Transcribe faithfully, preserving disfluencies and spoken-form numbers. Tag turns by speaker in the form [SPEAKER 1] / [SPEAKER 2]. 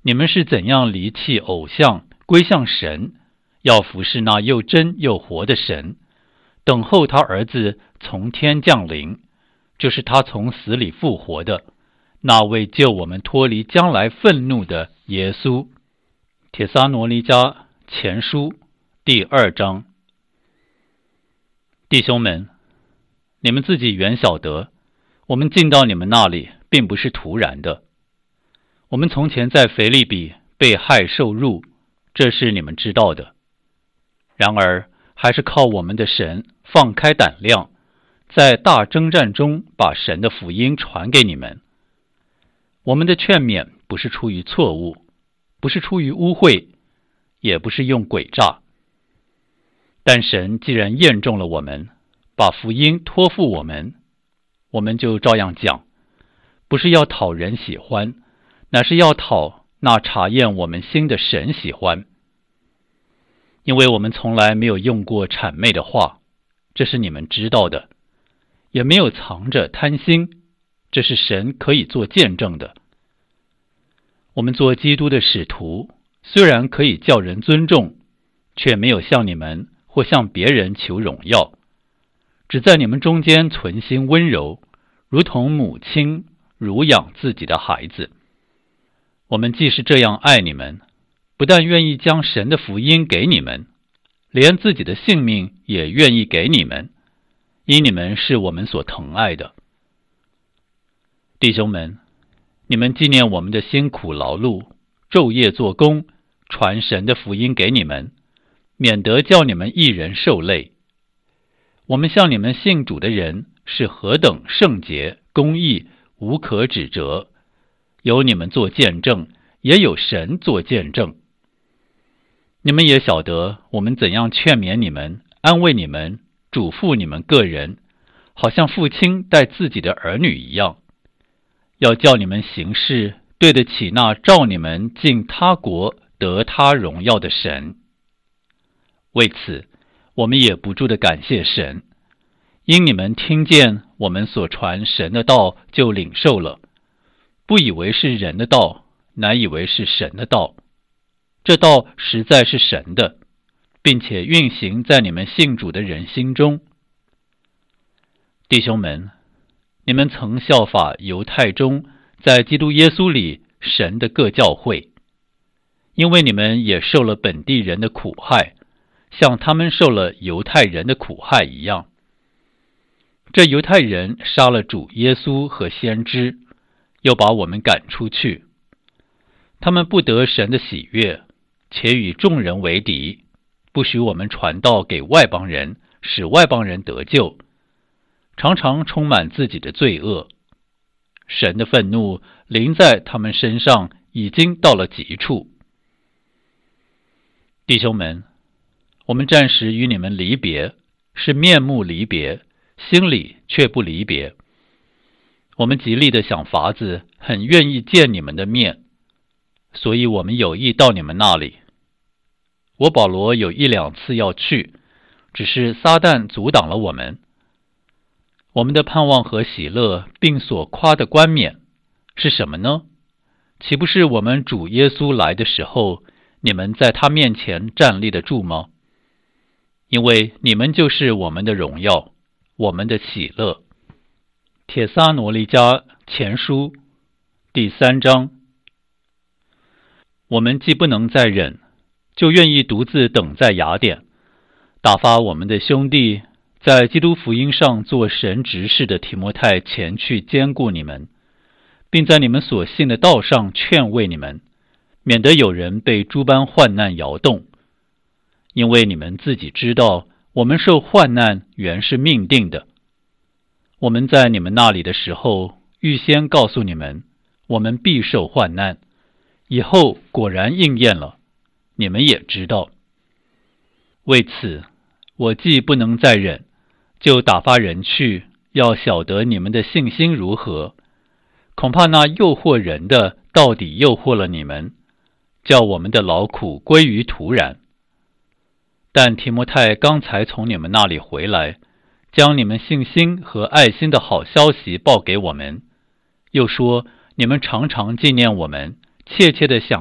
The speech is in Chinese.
[SPEAKER 1] 你们是怎样离弃偶像，归向神，要服侍那又真又活的神，等候他儿子从天降临，就是他从死里复活的，那位救我们脱离将来愤怒的耶稣。帖撒罗尼迦前书第二章。弟兄们，你们自己原晓得，我们进到你们那里并不是突然的。我们从前在腓立比被害受辱，这是你们知道的。然而还是靠我们的神放开胆量，在大征战中把神的福音传给你们。我们的劝勉不是出于错误，不是出于污秽，也不是用诡诈。但神既然验中了我们，把福音托付我们，我们就照样讲，不是要讨人喜欢，乃是要讨那查验我们心的神喜欢。因为我们从来没有用过谄媚的话，这是你们知道的，也没有藏着贪心，这是神可以做见证的。我们做基督的使徒，虽然可以叫人尊重，却没有向你们或向别人求荣耀，只在你们中间存心温柔，如同母亲乳养自己的孩子。我们既是这样爱你们，不但愿意将神的福音给你们，连自己的性命也愿意给你们，因你们是我们所疼爱的。弟兄们，你们纪念我们的辛苦劳碌，昼夜做工，传神的福音给你们，免得叫你们一人受累。我们向你们信主的人是何等圣洁、公义，无可指责，有你们做见证，也有神做见证。你们也晓得我们怎样劝勉你们，安慰你们，嘱咐你们个人，好像父亲待自己的儿女一样，要叫你们行事对得起那召你们进他国得他荣耀的神。为此，我们也不住地感谢神，因你们听见我们所传神的道，就领受了，不以为是人的道，乃以为是神的道。这道实在是神的，并且运行在你们信主的人心中。弟兄们，你们曾效法犹太中在基督耶稣里神的各教会，因为你们也受了本地人的苦害，像他们受了犹太人的苦害一样。这犹太人杀了主耶稣和先知，又把我们赶出去。他们不得神的喜悦，且与众人为敌，不许我们传道给外邦人，使外邦人得救，常常充满自己的罪恶。神的愤怒临在他们身上，已经到了极处。弟兄们，我们暂时与你们离别，是面目离别，心里却不离别。我们极力的想法子，很愿意见你们的面，所以我们有意到你们那里。我保罗有一两次要去，只是撒旦阻挡了我们。我们的盼望和喜乐，并所夸的冠冕是什么呢？岂不是我们主耶稣来的时候，你们在他面前站立得住吗？因为你们就是我们的荣耀，我们的喜乐。帖撒罗尼迦前书第三章。我们既不能再忍，就愿意独自等在雅典，打发我们的兄弟在基督福音上做神执事的提摩太前去兼顾你们，并在你们所信的道上劝慰你们，免得有人被诸般患难摇动。因为你们自己知道，我们受患难原是命定的。我们在你们那里的时候，预先告诉你们，我们必受患难，以后果然应验了，你们也知道。为此，我既不能再忍，就打发人去，要晓得你们的信心如何。恐怕那诱惑人的，到底诱惑了你们，叫我们的劳苦归于徒然。但提摩太刚才从你们那里回来，将你们信心和爱心的好消息报给我们，又说你们常常纪念我们，切切地想